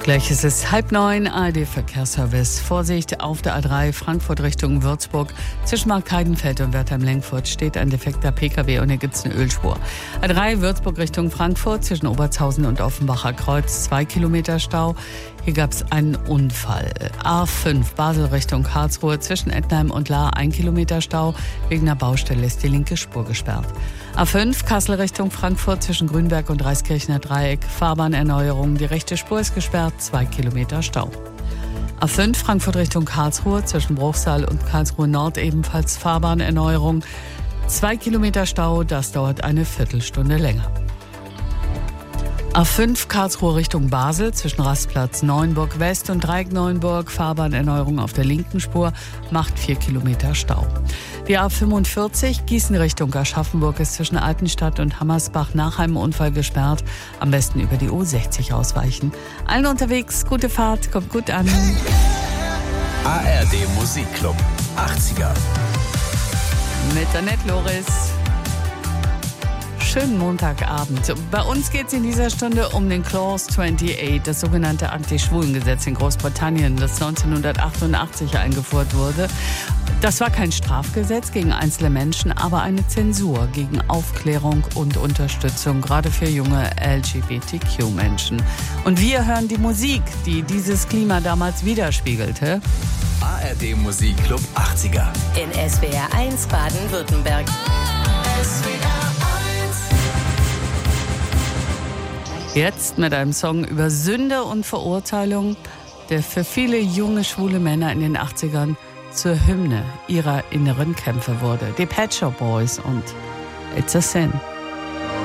Gleich ist es 8:30, ARD-Verkehrsservice. Vorsicht auf der A3 Frankfurt Richtung Würzburg. Zwischen Markt Heidenfeld und Wertheim-Lenkfurt steht ein defekter PKW und hier gibt es eine Ölspur. A3 Würzburg Richtung Frankfurt zwischen Obertshausen und Offenbacher Kreuz 2 Kilometer Stau. Hier gab es einen Unfall. A5 Basel Richtung Karlsruhe zwischen Ettenheim und Lahr 1 Kilometer Stau. Wegen einer Baustelle ist die linke Spur gesperrt. A5 Kassel Richtung Frankfurt zwischen Grünberg und Reiskirchner Dreieck. Fahrbahnerneuerung. Die rechte Spur ist gesperrt. 2 Kilometer Stau. A5 Frankfurt Richtung Karlsruhe zwischen Bruchsal und Karlsruhe Nord ebenfalls Fahrbahnerneuerung. 2 Kilometer Stau. Das dauert eine Viertelstunde länger. A5 Karlsruhe Richtung Basel zwischen Rastplatz Neuenburg West und Dreieck Neuenburg. Fahrbahnerneuerung auf der linken Spur macht 4 Kilometer Stau. Die A45 Gießen Richtung Aschaffenburg ist zwischen Altenstadt und Hammersbach nach einem Unfall gesperrt. Am besten über die U60 ausweichen. Allen unterwegs, gute Fahrt, kommt gut an. ARD Musikclub 80er. Mit Annette Loris. Schönen Montagabend. Bei uns geht es in dieser Stunde um den Clause 28, das sogenannte Anti-Schwulen-Gesetz in Großbritannien, das 1988 eingeführt wurde. Das war kein Strafgesetz gegen einzelne Menschen, aber eine Zensur gegen Aufklärung und Unterstützung, gerade für junge LGBTQ-Menschen. Und wir hören die Musik, die dieses Klima damals widerspiegelte. ARD Musikclub 80er. In SWR 1 Baden-Württemberg. Jetzt mit einem Song über Sünde und Verurteilung, der für viele junge schwule Männer in den 80ern zur Hymne ihrer inneren Kämpfe wurde. Die Pet Shop Boys und It's a Sin.